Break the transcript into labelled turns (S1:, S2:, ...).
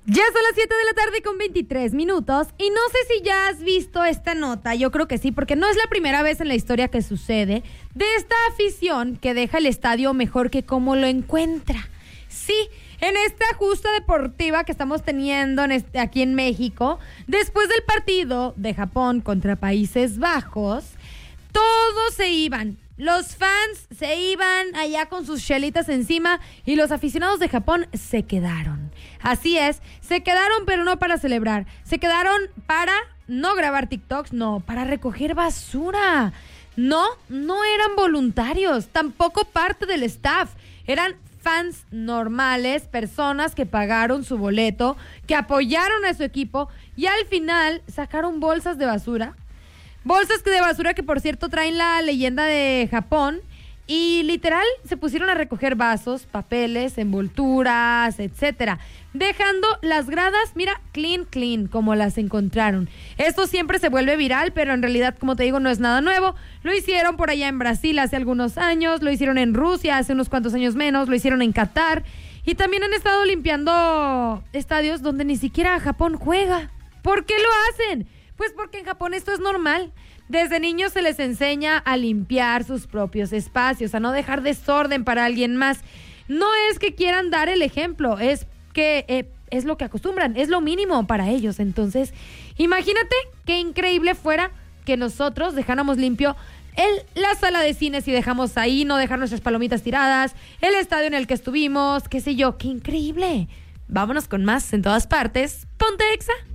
S1: Ya son las 7 de la tarde con 23 minutos y no sé si ya has visto esta nota, yo creo que sí, porque no es la primera vez en la historia que sucede de esta afición que deja el estadio mejor que como lo encuentra. Sí, en esta justa deportiva que estamos teniendo aquí en México, después del partido de Japón contra Países Bajos, todos se iban. Los fans se iban allá con sus chelitas encima y los aficionados de Japón se quedaron. Así es, se quedaron pero no para celebrar. Se quedaron para no grabar TikToks, no, para recoger basura. No eran voluntarios, tampoco parte del staff. Eran fans normales, personas que pagaron su boleto, que apoyaron a su equipo y al final sacaron bolsas de basura. Bolsas de basura que, por cierto, traen la leyenda de Japón y literal se pusieron a recoger vasos, papeles, envolturas, etcétera, dejando las gradas, mira, clean, como las encontraron. Esto siempre se vuelve viral, pero en realidad, como te digo, no es nada nuevo. Lo hicieron por allá en Brasil hace algunos años, lo hicieron en Rusia hace unos cuantos años menos, lo hicieron en Qatar y también han estado limpiando estadios donde ni siquiera Japón juega. ¿Por qué lo hacen? Pues porque en Japón esto es normal. Desde niños se les enseña a limpiar sus propios espacios, a no dejar desorden para alguien más. No es que quieran dar el ejemplo, es que es lo que acostumbran, es lo mínimo para ellos. Entonces, imagínate qué increíble fuera que nosotros dejáramos limpio la sala de cines y dejamos ahí, no dejar nuestras palomitas tiradas, el estadio en el que estuvimos, qué sé yo, qué increíble. Vámonos con más en todas partes. Ponte Exa.